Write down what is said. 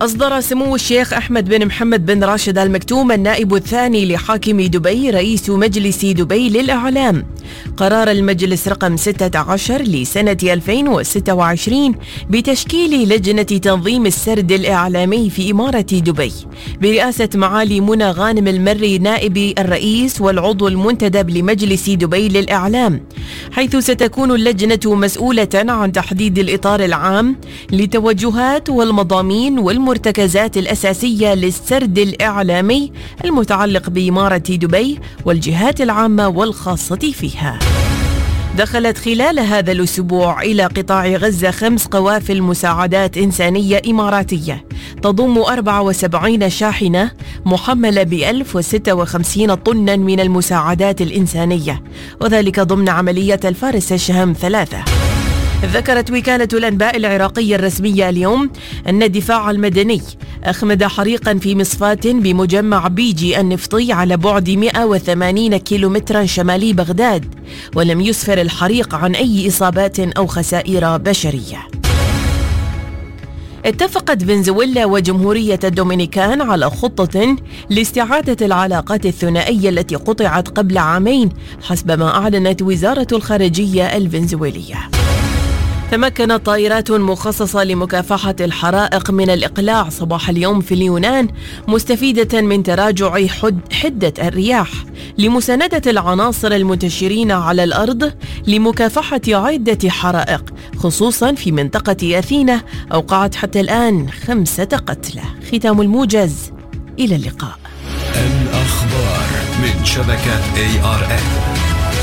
أصدر سمو الشيخ أحمد بن محمد بن راشد آل مكتوم النائب الثاني لحاكم دبي رئيس مجلس دبي للإعلام قرار المجلس رقم 16 لسنة 2026 بتشكيل لجنة تنظيم السرد الإعلامي في إمارة دبي برئاسة معالي منى غانم المري نائب الرئيس والعضو المنتدب لمجلس دبي للإعلام، حيث ستكون اللجنة مسؤولة عن تحديد الإطار العام لتوجهات والمضامين والمرتكزات الأساسية للسرد الإعلامي المتعلق بإمارة دبي والجهات العامة والخاصة فيها. دخلت خلال هذا الأسبوع إلى قطاع غزة 5 قوافل مساعدات إنسانية إماراتية تضم 74 شاحنة محملة ب 1056 طنا من المساعدات الإنسانية، وذلك ضمن عملية الفارس الشهم 3. ذكرت وكالة الأنباء العراقية الرسمية اليوم أن الدفاع المدني أخمد حريقا في مصفاة بمجمع بيجي النفطي على بعد 180 كيلومترا شمالي بغداد، ولم يسفر الحريق عن أي إصابات أو خسائر بشرية. اتفقت فنزويلا وجمهورية الدومينيكان على خطة لاستعادة العلاقات الثنائية التي قطعت قبل عامين حسب ما أعلنت وزارة الخارجية الفنزويلية. تمكنت طائرات مخصصة لمكافحة الحرائق من الإقلاع صباح اليوم في اليونان مستفيدة من تراجع حدة الرياح لمساندة العناصر المنتشرين على الأرض لمكافحة عدة حرائق خصوصا في منطقة أثينا أوقعت حتى الآن 5 قتلى. ختام الموجز، إلى اللقاء. الأخبار من شبكة ARN.